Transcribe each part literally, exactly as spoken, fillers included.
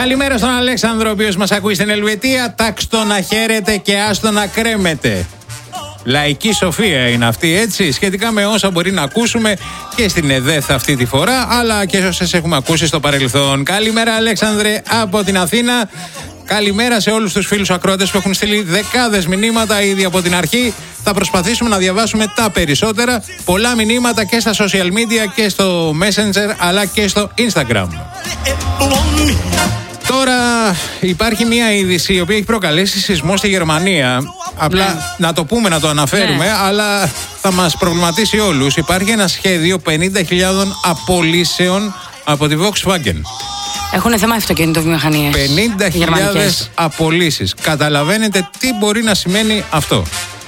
Καλημέρα στον Αλέξανδρο, ο οποίος μας ακούει στην Ελβετία. Τάξτο να χαίρεται και άστο να κρέμεται. Λαϊκή σοφία είναι αυτή, έτσι, σχετικά με όσα μπορεί να ακούσουμε και στην ΕΔΕΘ αυτή τη φορά, αλλά και όσες έχουμε ακούσει στο παρελθόν. Καλημέρα, Αλέξανδρε, από την Αθήνα. Καλημέρα σε όλους τους φίλους ακροατές που έχουν στείλει δεκάδες μηνύματα ήδη από την αρχή. Θα προσπαθήσουμε να διαβάσουμε τα περισσότερα. Πολλά μηνύματα και στα social media και στο Messenger αλλά και στο Instagram. Τώρα υπάρχει μια είδηση η οποία έχει προκαλέσει σεισμό στη Γερμανία. Απλά ναι. να το πούμε, να το αναφέρουμε, ναι. αλλά θα μας προβληματίσει όλους. Υπάρχει ένα σχέδιο πενήντα χιλιάδες απολύσεων από τη Volkswagen. Έχουν θέμα αυτοκινητοβιομηχανίες. πενήντα χιλιάδες απολύσεις. Καταλαβαίνετε τι μπορεί να σημαίνει αυτό?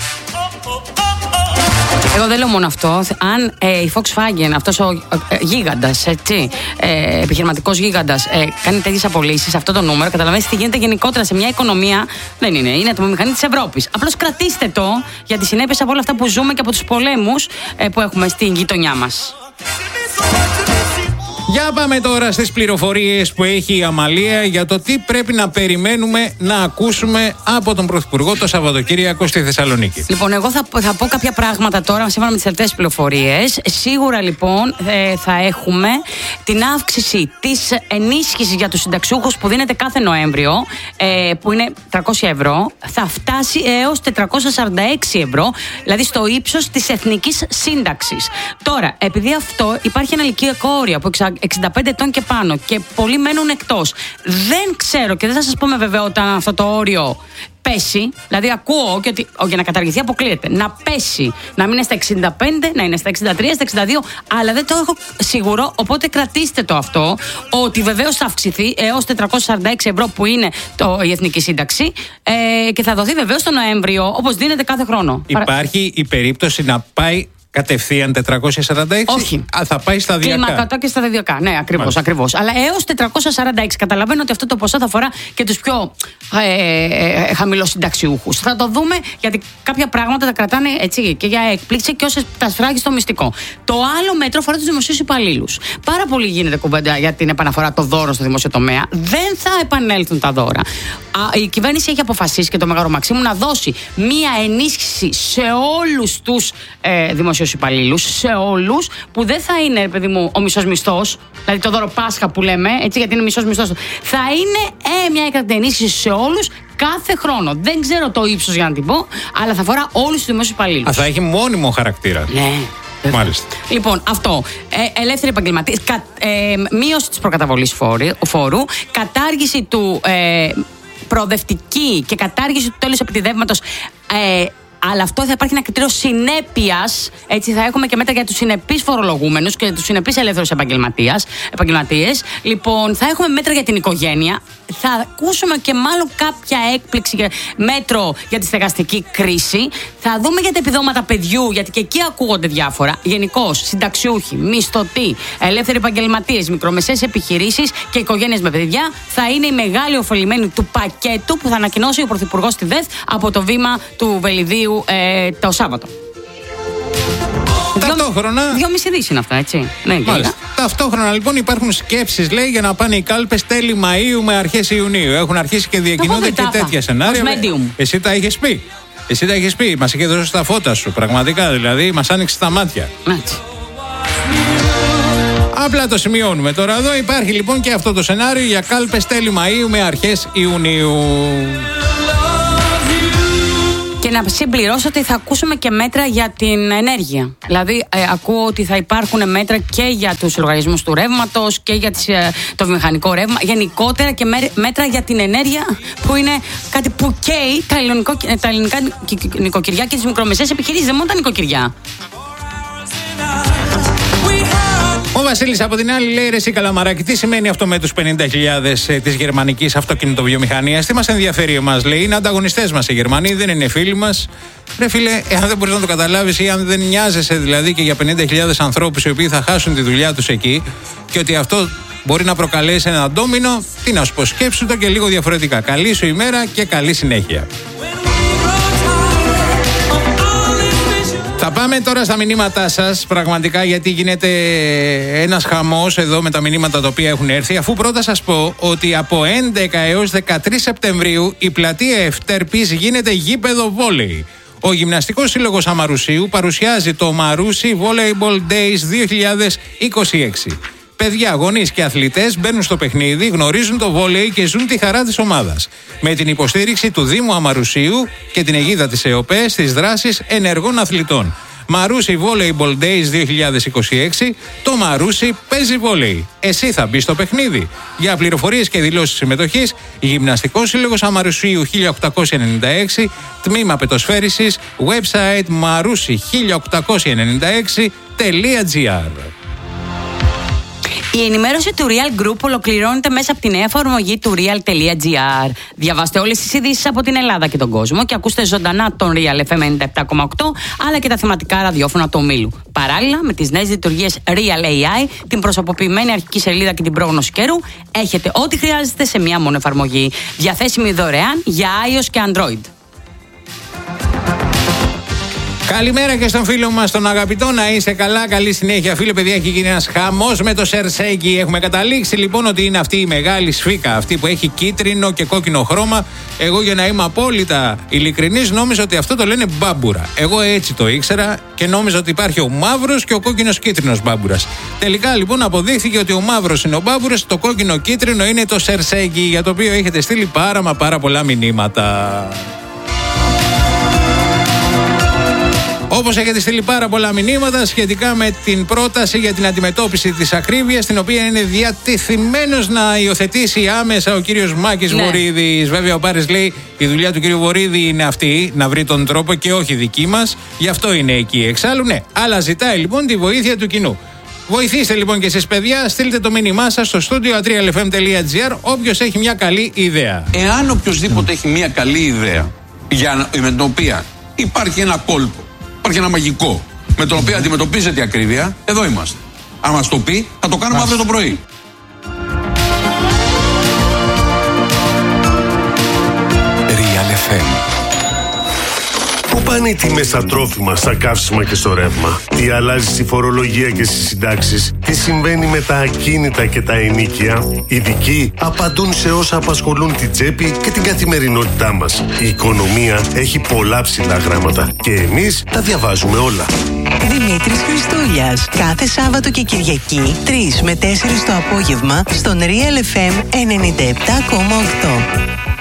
Εγώ δεν λέω μόνο αυτό. Αν ε, η Volkswagen, αυτός ο ε, γίγαντας, έτσι, ε, επιχειρηματικός γίγαντας, ε, κάνει τέτοιες απολύσεις, αυτό το νούμερο, καταλαβαίνετε τι γίνεται γενικότερα σε μια οικονομία. Δεν είναι. Είναι ατομομηχανή της Ευρώπης. Απλώς κρατήστε το για τις συνέπειες από όλα αυτά που ζούμε και από τους πολέμους ε, που έχουμε στην γειτονιά μας. Για πάμε τώρα στις πληροφορίες που έχει η Αμαλία για το τι πρέπει να περιμένουμε να ακούσουμε από τον Πρωθυπουργό το Σαββατοκύριακο στη Θεσσαλονίκη. Λοιπόν, εγώ θα, θα πω κάποια πράγματα τώρα σύμφωνα με τις τελευταίες πληροφορίες. Σίγουρα λοιπόν ε, θα έχουμε την αύξηση της ενίσχυσης για τους συνταξιούχους που δίνεται κάθε Νοέμβριο, ε, που είναι τριακόσια ευρώ, θα φτάσει έως τετρακόσια σαράντα έξι ευρώ, δηλαδή στο ύψος της εθνικής σύνταξης. Τώρα, επειδή αυτό υπάρχει ένα ηλικιακό όριο από εξήντα πέντε ετών και πάνω και πολλοί μένουν εκτός. Δεν ξέρω και δεν θα σας πω με βεβαιότητα αν αυτό το όριο πέσει. Δηλαδή, ακούω και ότι για να καταργηθεί αποκλείεται. Να πέσει, να μην είναι στα εξήντα πέντε, να είναι στα εξήντα τρία, στα εξήντα δύο, αλλά δεν το έχω σίγουρο. Οπότε κρατήστε το αυτό, ότι βεβαίως θα αυξηθεί έως τετρακόσια σαράντα έξι ευρώ που είναι το, η εθνική σύνταξη ε, και θα δοθεί βεβαίως τον Νοέμβριο, όπως δίνεται κάθε χρόνο. Υπάρχει η περίπτωση να πάει κατευθείαν τετρακόσια σαράντα έξι. Όχι. Α, θα πάει σταδιακά. Κλιμακωτό και σταδιακά. Ναι, ακριβώς, ακριβώς. Αλλά έως τετρακόσια σαράντα έξι. Καταλαβαίνω ότι αυτό το ποσό θα αφορά και τους πιο ε, ε, χαμηλοσυνταξιούχους. Θα το δούμε, γιατί κάποια πράγματα τα κρατάνε έτσι και για έκπληξη και όσες τα σφράγει στο μυστικό. Το άλλο μέτρο αφορά τους δημοσίους υπαλλήλους. Πάρα πολύ γίνεται κουβέντα για την επαναφορά των δώρων στο δημόσιο τομέα. Δεν θα επανέλθουν τα δώρα. Α, η κυβέρνηση έχει αποφασίσει και το Μέγαρο Μαξίμου να δώσει μία ενίσχυση σε όλους τους ε, δημοσίους υπαλλήλους, σε όλους, που δεν θα είναι, παιδί μου, ο μισός μισθός, δηλαδή το δώρο Πάσχα που λέμε, έτσι, γιατί είναι μισός μισθός. Θα είναι ε, μια έκτακτη ενίσχυση σε όλους κάθε χρόνο. Δεν ξέρω το ύψος για να την πω, αλλά θα αφορά όλους τους δημοσίους υπαλλήλους. Α, θα έχει μόνιμο χαρακτήρα. Ναι. Μάλιστα. Λοιπόν, αυτό. Ε, ελεύθεροι επαγγελματίες, κα, ε, μείωση της προκαταβολής φόρου, κατάργηση του. Ε, προοδευτική και κατάργηση του τέλους επιτιδεύματος. Ε, Αλλά αυτό θα υπάρχει ένα κριτήριο συνέπειας. Έτσι, θα έχουμε και μέτρα για τους συνεπείς φορολογούμενους και τους συνεπείς ελεύθερους επαγγελματίες. Λοιπόν, θα έχουμε μέτρα για την οικογένεια. Θα ακούσουμε και μάλλον κάποια έκπληξη και μέτρο για τη στεγαστική κρίση. Θα δούμε για τα επιδόματα παιδιού, γιατί και εκεί ακούγονται διάφορα. Γενικώς, συνταξιούχοι, μισθωτοί, ελεύθεροι επαγγελματίες, μικρομεσαίες επιχειρήσεις και οικογένειες με παιδιά θα είναι οι μεγάλοι ωφελημένοι του πακέτου που θα ανακοινώσει ο Πρωθυπουργός στη ΔΕΘ από το βήμα του Βελιδίου Ε, το Σάββατο. Ταυτόχρονα. Δυόμιση δις είναι αυτά, έτσι. Ναι, Ταυτόχρονα λοιπόν υπάρχουν σκέψεις, λέει, για να πάνε οι κάλπες τέλη Μαΐου με αρχές Ιουνίου. Έχουν αρχίσει και διακοινώνται και τέτοια σενάρια. Εσύ τα είχες πει. Εσύ τα είχες πει. Μας είχε δώσει τα φώτα σου. Πραγματικά δηλαδή, μας άνοιξε τα μάτια. Έτσι. Απλά το σημειώνουμε τώρα εδώ. Υπάρχει λοιπόν και αυτό το σενάριο για κάλπες τέλη Μαΐου με αρχές Ιουνίου. Και να συμπληρώσω ότι θα ακούσουμε και μέτρα για την ενέργεια. Δηλαδή, ε, ακούω ότι θα υπάρχουν μέτρα και για τους λογαριασμούς του ρεύματος και για τις, ε, το βιομηχανικό ρεύμα. Γενικότερα και μέτρα για την ενέργεια, που είναι κάτι που καίει τα, ελληνικό, τα ελληνικά νοικοκυριά και τις μικρομεσαίες επιχειρήσεις. Δεν μόνο τα νοικοκυριά. Ο Βασίλης από την άλλη λέει: ρε εσύ Καλαμαράκη, τι σημαίνει αυτό με τους πενήντα χιλιάδες ε, της γερμανικής αυτοκινητοβιομηχανίας? Τι μας ενδιαφέρει εμάς, λέει? Είναι ανταγωνιστές μας οι Γερμανοί, δεν είναι φίλοι μας. Ρε φίλε, εάν δεν μπορείς να το καταλάβεις ή αν δεν νοιάζεσαι δηλαδή και για πενήντα χιλιάδες ανθρώπους οι οποίοι θα χάσουν τη δουλειά τους εκεί και ότι αυτό μπορεί να προκαλέσει ένα ντόμινο, τι να σου πω, σκέψου το και λίγο διαφορετικά. Καλή σου ημέρα και καλή συνέχεια. Θα πάμε τώρα στα μηνύματά σας, πραγματικά, γιατί γίνεται ένας χαμός εδώ με τα μηνύματα τα οποία έχουν έρθει. Αφού πρώτα σας πω ότι από έντεκα έως δεκατρείς Σεπτεμβρίου η πλατεία Ευτέρπης γίνεται γήπεδο βόλεϊ. Ο Γυμναστικός Σύλλογος Αμαρουσίου παρουσιάζει το Μαρούσι Volleyball Days δύο χιλιάδες είκοσι έξι. Παιδιά, γονείς και αθλητές μπαίνουν στο παιχνίδι, γνωρίζουν το βόλεϊ και ζουν τη χαρά της ομάδας. Με την υποστήριξη του Δήμου Αμαρουσίου και την αιγίδα της ΕΟΠΕ στις δράσεις ενεργών αθλητών. Μαρούσι Volleyball Days δύο χιλιάδες είκοσι έξι. Το Μαρούσι παίζει βόλεϊ. Εσύ θα μπεις στο παιχνίδι. Για πληροφορίες και δηλώσεις συμμετοχής, Γυμναστικός Σύλλογος Αμαρουσίου χίλια οκτακόσια ενενήντα έξι, τμήμα πετοσφαίρισης, website marusi χίλια οκτακόσια ενενήντα έξι τελεία τζι άρ. Η ενημέρωση του Real Group ολοκληρώνεται μέσα από την νέα εφαρμογή του real.gr. Διαβάστε όλες τις ειδήσεις από την Ελλάδα και τον κόσμο και ακούστε ζωντανά τον Real εφ εμ ενενήντα επτά κόμμα οκτώ αλλά και τα θεματικά ραδιόφωνα του ομίλου. Παράλληλα, με τις νέες λειτουργίες Real έι άι, την προσωποποιημένη αρχική σελίδα και την πρόγνωση καιρού, έχετε ό,τι χρειάζεστε σε μία μόνο εφαρμογή. Διαθέσιμη δωρεάν για iOS και Android. Καλημέρα και στον φίλο μας τον αγαπητό, να είσαι καλά, καλή συνέχεια φίλε. Παιδιά, έχει γίνει ένας χαμός με το Σερσέγγι. Έχουμε καταλήξει λοιπόν ότι είναι αυτή η μεγάλη σφίκα, αυτή που έχει κίτρινο και κόκκινο χρώμα. Εγώ, για να είμαι απόλυτα ειλικρινής, νόμιζα ότι αυτό το λένε μπάμπουρα. Εγώ έτσι το ήξερα και νόμιζα ότι υπάρχει ο μαύρος και ο κόκκινος κίτρινος μπάμπουρας. Τελικά λοιπόν αποδείχθηκε ότι ο μαύρος είναι ο μπάμπουρας, το κόκκινο κίτρινο είναι το Σερσέγγι, για το οποίο έχετε στείλει πάρα μα πάρα πολλά μηνύματα. Όπως έχετε στείλει πάρα πολλά μηνύματα σχετικά με την πρόταση για την αντιμετώπιση της ακρίβειας, την οποία είναι διατεθειμένος να υιοθετήσει άμεσα ο κύριος Μάκης ναι. Βορίδης. Βέβαια, ο Πάρης λέει η δουλειά του κύριου Βορίδη είναι αυτή, να βρει τον τρόπο και όχι δική μας. Γι' αυτό είναι εκεί. Εξάλλου, ναι. Αλλά ζητάει λοιπόν τη βοήθεια του κοινού. Βοηθήστε λοιπόν και εσείς, παιδιά, στείλτε το μήνυμά σας στο στούντιο ατρία εφ εμ τελεία τζι άρ όποιος έχει μια καλή ιδέα. Εάν οποιοσδήποτε mm. έχει μια καλή ιδέα για, με την οποία υπάρχει ένα κόλπο, υπάρχει ένα μαγικό με τον οποίο αντιμετωπίζεται η ακρίβεια, εδώ είμαστε. Αν μας το πει, θα το κάνουμε αύριο το πρωί. Real εφ εμ. Πού πάνε οι τιμές στα τρόφιμα, στα καύσιμα και στο ρεύμα? Τι αλλάζει στη φορολογία και στις συντάξεις? Τι συμβαίνει με τα ακίνητα και τα ενοίκια? Οι ειδικοί απαντούν σε όσα απασχολούν την τσέπη και την καθημερινότητά μας. Η οικονομία έχει πολλά ψηλά γράμματα και εμείς τα διαβάζουμε όλα. Δημήτρης Χριστούλιας. Κάθε Σάββατο και Κυριακή, τρεις με τέσσερις το απόγευμα, στον Real εφ εμ ενενήντα επτά κόμμα οκτώ.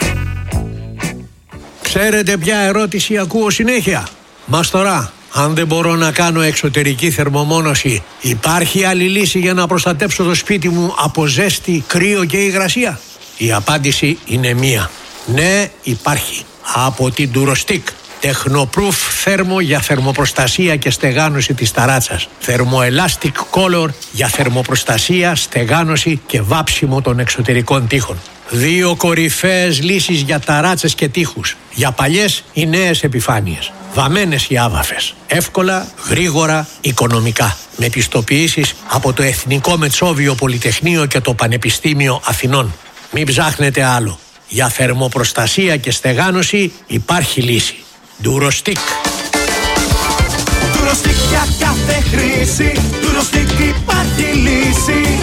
Ξέρετε ποια ερώτηση ακούω συνέχεια? Μας τώρα, αν δεν μπορώ να κάνω εξωτερική θερμομόνωση, υπάρχει άλλη λύση για να προστατέψω το σπίτι μου από ζέστη, κρύο και υγρασία? Η απάντηση είναι μία. Ναι, υπάρχει. Από την Durostick. Τεχνοπρούφ θέρμο για θερμοπροστασία και στεγάνωση της ταράτσας. Θερμοελάστικ Color για θερμοπροστασία, στεγάνωση και βάψιμο των εξωτερικών τοίχων. Δύο κορυφαίες λύσεις για ταράτσες και τοίχους. Για παλιές ή νέες επιφάνειες. Βαμμένες ή άβαφες. Εύκολα, γρήγορα, οικονομικά. Με πιστοποιήσεις από το Εθνικό Μετσόβιο Πολυτεχνείο και το Πανεπιστήμιο Αθηνών. Μην ψάχνετε άλλο. Για θερμοπροστασία και στεγάνωση υπάρχει λύση. Durostick. Durostick για κάθε χρήση. Durostick υπάρχει λύση.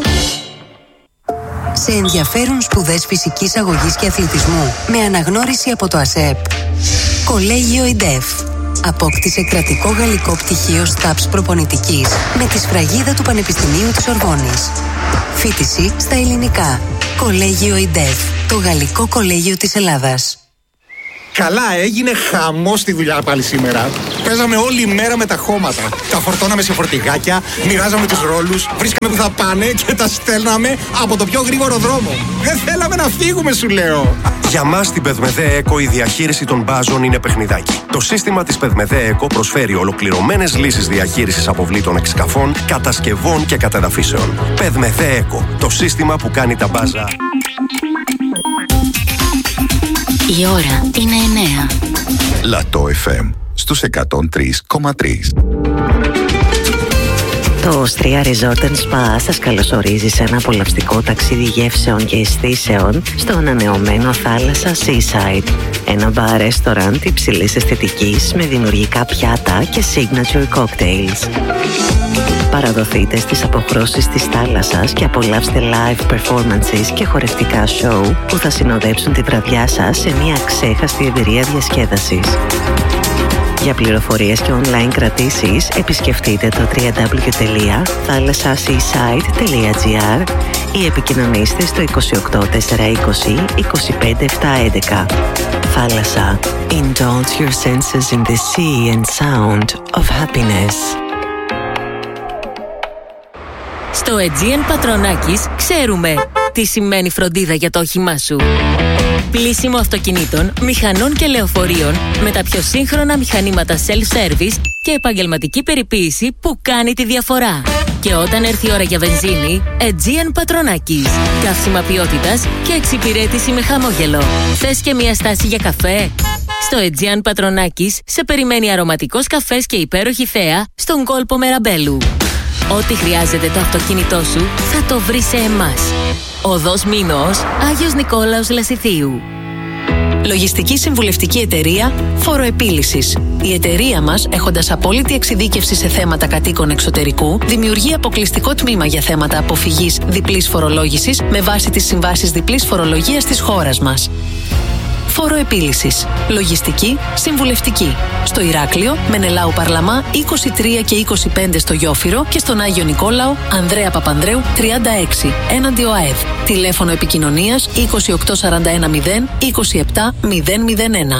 Σε ενδιαφέρουν σπουδές φυσικής αγωγής και αθλητισμού με αναγνώριση από το ΑΣΕΠ? Κολέγιο ΙΝΤΕΦ. Απόκτησε κρατικό γαλλικό πτυχίο ΣΤΑΠΣ προπονητικής με τη σφραγίδα του Πανεπιστημίου της Ορβόνης. Φοιτηση στα ελληνικά. Κολέγιο ΙΝΤΕΦ. Το γαλλικό κολέγιο της Ελλάδας. Καλά, έγινε χαμός στη δουλειά πάλι σήμερα. Παίζαμε όλη μέρα με τα χώματα. Τα φορτώναμε σε φορτηγάκια, μοιράζαμε τους ρόλους, βρίσκαμε που θα πάνε και τα στέλναμε από το πιο γρήγορο δρόμο. Δεν θέλαμε να φύγουμε, σου λέω. Για μας στην Πεδμεδέ Εκο η διαχείριση των μπάζων είναι παιχνιδάκι. Το σύστημα της Πεδμεδέ Εκο προσφέρει ολοκληρωμένες λύσεις διαχείρισης αποβλήτων εξκαφών, κατασκευών και κατεδαφίσεων. Πεδμεδέ Εκο, το σύστημα που κάνει τα μπάζα. Η ώρα είναι εννέα. Λατό εφ εμ στους εκατόν τρία κόμμα τρία. Το Ostria Resort and Spa σας καλωσορίζει σε ένα απολαυστικό ταξίδι γεύσεων και αισθήσεων στο ανανεωμένο θάλασσα Seaside. Ένα μπαρ ρεστοραντ υψηλής αισθητικής με δημιουργικά πιάτα και signature cocktails. Παραδοθείτε στις αποχρώσεις της θάλασσας και απολαύστε live performances και χορευτικά show που θα συνοδέψουν τη βραδιά σας σε μια ξέχαστη εμπειρία διασκέδασης. Για πληροφορίες και online κρατήσεις επισκεφτείτε το double-u double-u double-u τελεία θάλασσασseaside τελεία gr ή επικοινωνήστε στο είκοσι οκτώ τετρακόσια είκοσι είκοσι πέντε επτακόσια έντεκα. Θάλασσα. Indulge your senses in the sea and sound of happiness. Στο Aegean Πατρονάκης ξέρουμε τι σημαίνει φροντίδα για το όχημά σου. Πλύσιμο αυτοκινήτων, μηχανών και λεωφορείων με τα πιο σύγχρονα μηχανήματα self-service και επαγγελματική περιποίηση που κάνει τη διαφορά. Και όταν έρθει η ώρα για βενζίνη, Aegean Πατρονάκης. Καύσιμα ποιότητας και εξυπηρέτηση με χαμόγελο. Θες και μια στάση για καφέ? Στο Aegean Πατρονάκης σε περιμένει αρωματικός καφές και υπέροχη θέα στον κόλπο Μεραμπέλου. Ό,τι χρειάζεται το αυτοκίνητό σου θα το βρεις σε εμάς. Οδός Μήνος, Άγιος Νικόλαος Λασιθίου. Λογιστική συμβουλευτική εταιρεία Φοροεπίλυσης. Η εταιρεία μας, έχοντας απόλυτη εξειδίκευση σε θέματα κατοίκων εξωτερικού, δημιουργεί αποκλειστικό τμήμα για θέματα αποφυγής διπλής φορολόγησης με βάση τις συμβάσεις διπλής φορολογίας της χώρας μας. Φοροεπίλυσης. Λογιστική, συμβουλευτική. Στο Ηράκλειο, Μενελάου Παρλαμά είκοσι τρία και είκοσι πέντε στο Γιόφυρο και στον Άγιο Νικόλαο, Ανδρέα Παπανδρέου τριάντα έξι, έναντι ΟΑΕΔ. Τηλέφωνο επικοινωνίας είκοσι οκτώ σαράντα ένα μηδέν είκοσι επτά μηδέν μηδέν ένα.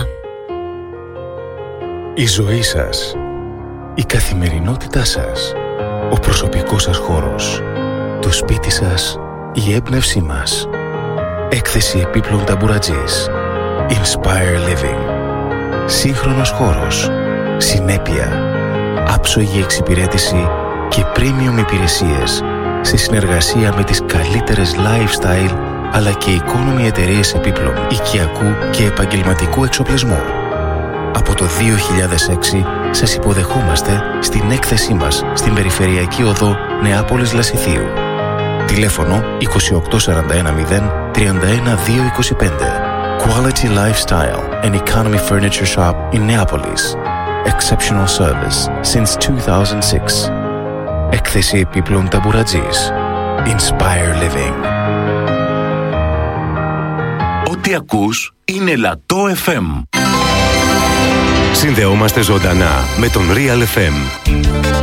Η ζωή σας, η καθημερινότητά σας, ο προσωπικός σας χώρος, το σπίτι σας, η έμπνευσή μας. Έκθεση επίπλων ταμπουρατζής. Inspire Living. Σύγχρονος χώρος, συνέπεια, άψογη εξυπηρέτηση και premium υπηρεσίες σε συνεργασία με τις καλύτερες lifestyle αλλά και economy εταιρείες επίπλων, οικιακού και επαγγελματικού εξοπλισμού. Από το δύο χιλιάδες έξι σας υποδεχόμαστε στην έκθεσή μας στην Περιφερειακή Οδό Νεάπολης Λασιθίου. Τηλέφωνο είκοσι οκτώ σαράντα ένα μηδέν τριάντα ένα δύο είκοσι πέντε. Quality Lifestyle and Economy Furniture Shop in Neapolis. Exceptional service since two thousand six. Έκθεση επίπλων ταμπουρατζής. Inspire Living. Ό,τι ακούς είναι Λατό εφ εμ. Συνδεόμαστε ζωντανά με τον Real εφ εμ.